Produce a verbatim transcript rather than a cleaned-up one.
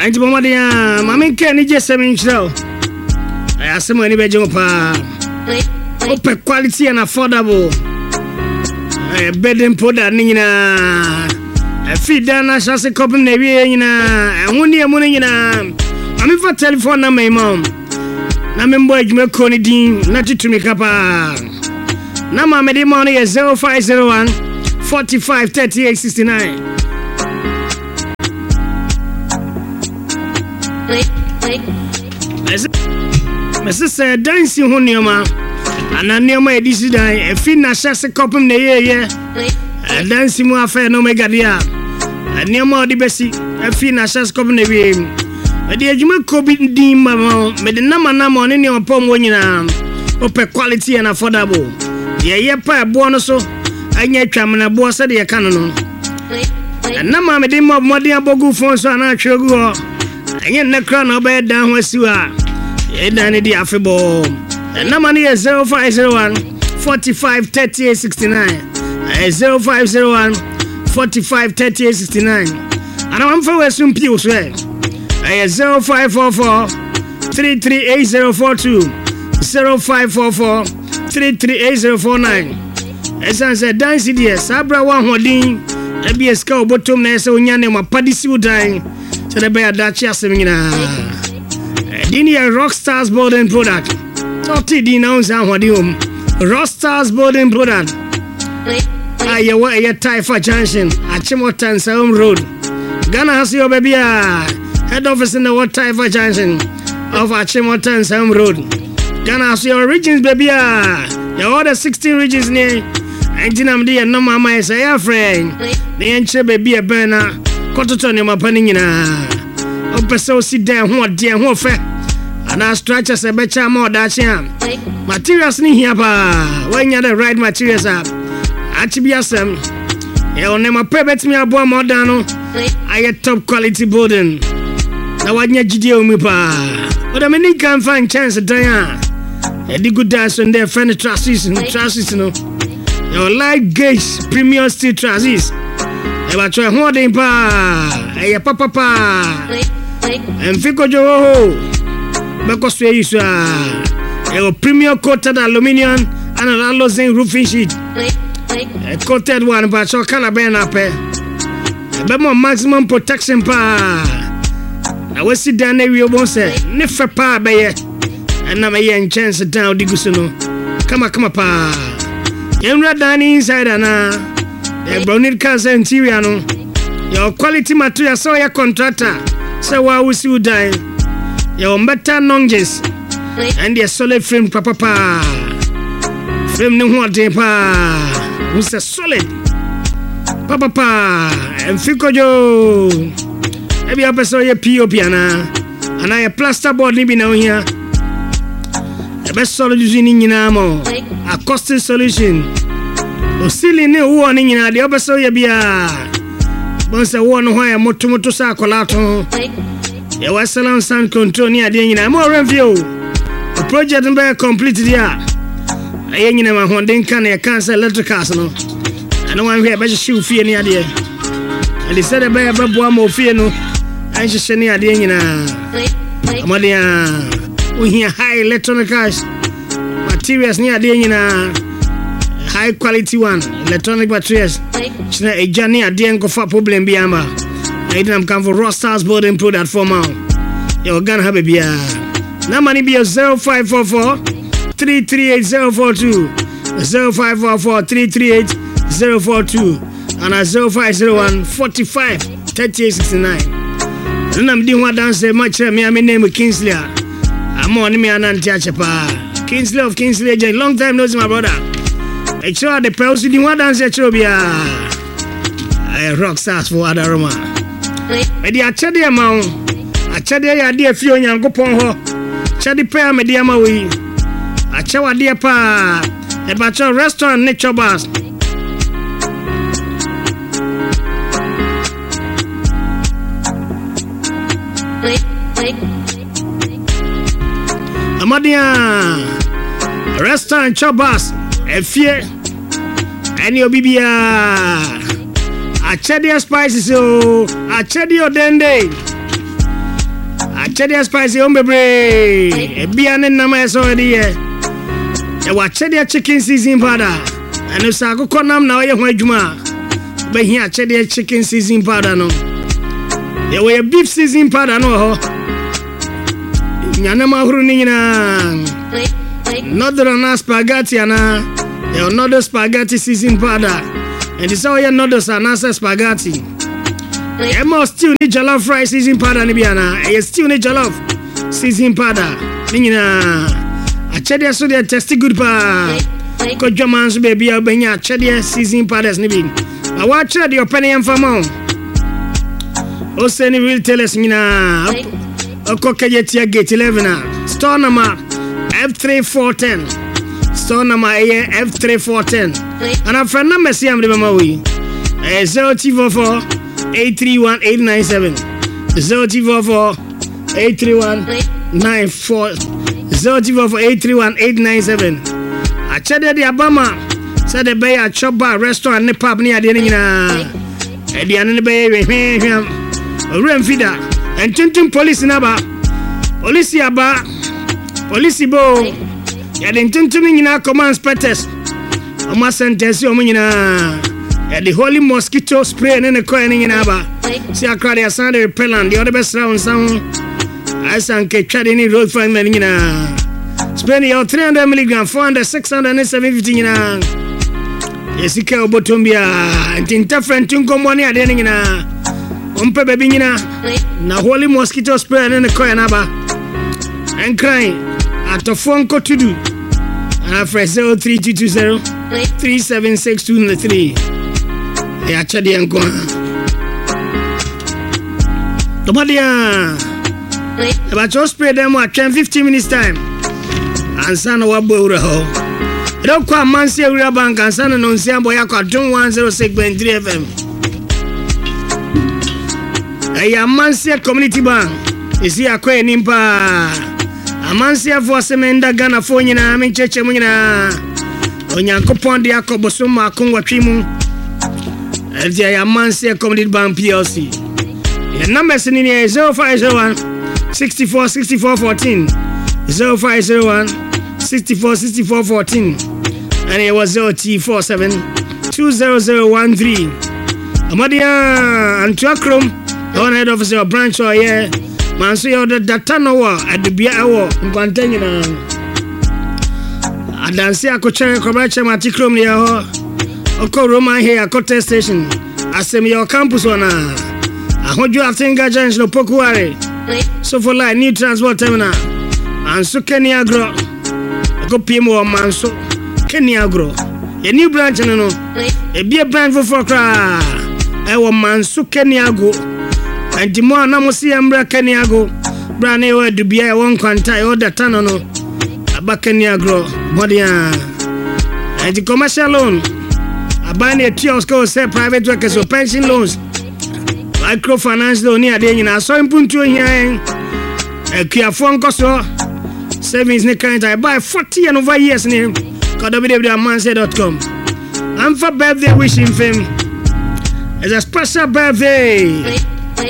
Anti mama dia, mama nke ni je seven show. I asem ani be jump pa. Open quality and affordable. Eh bedding product ni na. E feed na chance couple na wi nyina. E huni e mu nyina. Mama fa telephone na my mom. Na me mbo adwuma ko ni din na titumi kapa. Na mama de money is zero five zero one forty-five thirty-eight sixty-nine. Mese se dansi ho nioma ana nioma edisi dan e fi na chase kopum na ye ye dansi mu afa no mega dia nioma odi besi e fi na chase kopum na wi e de adwuma ko bi din ma me de na mana mo ne ne opom wonyina ope quality and affordable ye ye pa bo no so anya twam na bo se de ye kan no na ma me de mo modin abogu fon so na atwegu ho anya na kra na obe dan ho asiwa e dan ne di afebo na ma ne zero five zero one forty-five thirty-eight sixty-nine zero five zero one forty-five thirty-eight sixty-nine ana am fa we sum pi so e zero five four four three three eight zero four two zero five four four three three eight zero four nine esan se dan C D S abra wa hodin e bi eska obotom na ese onya ne mapadisi udan se de be adachi asem nyina dini a Rockstars Boarding product thirty din na unsa hodin om Rockstars Boarding product aye wa aye Taifa Junction Achimotan Salem Road Ghana has your baby head office in the what Taifa Junction of Achimotan Salem Road Ghana has your regions baby your other sixteen regions near Antinam dia no mama is a friend the enche baby a burner kototo ne mapani nyina opeso si dan ho de ho fe ana structures e becha ma odachia materials ni here pa when you the right materials up achibi asem e one mape betimi abo modern no aye top quality building na wanya gidi o mi pa oda meni kan fan chance dan a di good dance on their friend trusses trusses no your light gauge premium steel trusses e ba try ho den pa e papa pa en fiko jo ho be ko so yi so a premium coated aluminium and an alloy roofing sheet a coated one but so can be na pe be more maximum protection pa na we sit down e wi obon se ne fe pa be ye and na me yen chance down digusu no kama kama pa yenra down inside ana e browned cancer interior no your quality material so your contractor so wa we see die your better nonges and your solid frame papa pa frame no ho de pa who's a solid papa pa and fiko jo e bi apeso ye P O P ana ana ye plaster board ni bi na ohia e be solid using nyina mo acoustic solution o ceiling ni wo ni nyina de apeso ye bia bon se wo no ho ya moto moto sa kolato ye wasalan sound control ni ade nyina mo review the project be complete dia aye nyina ma honden kan ye cancer electricals no ana wan hwe be shi fie ni ade ali said be be bo am fie no an shi ni ade nyina amadia ohia high electricals materials ni ade nyina high quality one electronic materials china e jani ade enko fa problem bi ama I didn't come for Rockstars Boarding product for now. You're gonna have a beer. Now money be a zero five four four three three eight zero four two zero five four four three three eight zero four two and a zero five zero one forty-five thirty-eight sixty-nine. And I'm doing what dance much me I name Kingsley. I'm on me and Antiachapa. Kingsley of Kingsley, long time knows my brother. I sure the person doing what dance at Robia. I Rockstars for Adaroma. Me di achade ama wo achade ya de afie onyankopon ho chade pa me di ama wi ache wade pa e ba cho restaurant ne chobas amadia restaurant chobas efie eni obibia Achedia spices oh, achedia dende. Achede spicy on bebre. Ebia ne nama eso de ye. E wa chede chicken season powder. Eno sa akoko nam na oye ho adwuma. Be hia achede chicken season powder no. Ye we beef season powder no ho. Nyana ma huru ni nyina. Northern na spaghetti ana. Ye northern spaghetti season powder. And it's all your noodles and answer spaghetti. You must still need jollof rice season powder ni biana. You still need jollof season powder. Nina, a cheddar so they tasty good pa. Ko Germans baby a benya cheddar season powders ni bin. I watch your penny and for more. O send will tell us nina. O kokajetia gate eleven. Store number F three four one zero. Store number F three four one zero. And our friend number see am remember we. zero two four four eight three one eight nine seven. zero two four four eight three one nine four. zero two four four eight three one eight nine seven. I checked the Abama. Said the bay at shop bar restaurant ne pub near the nyina. E di ane bay we hwehwem. Rem feeder. And tuntum police naba. Police aba. Police bo. Ya den tuntum nyina command inspectors. Oma sentence omo nyina. Ya the holy mosquito spray ne ne koe ne nyina ba. Si akra the sound repellent the other best round sound. I san ke twade ni road find me nyina. Spray your three hundred milligrams, four hundred, six hundred, seven fifty nyina. Yesika obotombia ntinta friend tunko money ade nyina. Ompe baby nyina. Na holy mosquito spray ne ne koe na ba. And crying at the phone call to do. And after zero three two two zero three seven six two three. Ya chadi yanko. Tomadia. About to spray them at ten fifteen minutes time. And son of Wabura ho. Don't call Mansia Ura Bank and son of Nonsiambo Yaka one oh six point three F M. A Mansia Community Bank. Is here a quay nimpa. Amansia for semenda Ghana for nyina ame cheche mu nyina onyankopon de akoboso ma akongwa twimu edia ya Amansia Community Bank P L C. The number is in zero five zero one six four six four one four zero five zero one six four six four one four and it was zero two four seven two zero zero one three. Amadia and Chakrum on head officer branch or yeah. Man so you the data no wa adubia ewo nkwantanye na adanse akochere kobrache matikrom ne ho oko Roman here Akote station asem your campus wana ahojo atenga junction no pokuare so for line new transport terminal and so Kenya Agro go pimo man so Kenya Agro a new branch no no e be branch for kra ewo man so Kenya Agro. And the more na musi ambra Keniago brane we dubia won kwanta e order tano no aba Keniago modia and the commercial loan abane tiosko say private workers or pension loans microfinance loan ni ade nyina so impuntu hian e kiafo nkoso savings ne kind I buy forty and over years ni w w w dot manse dot com. I'm for birthday wishing fame. It's a special birthday.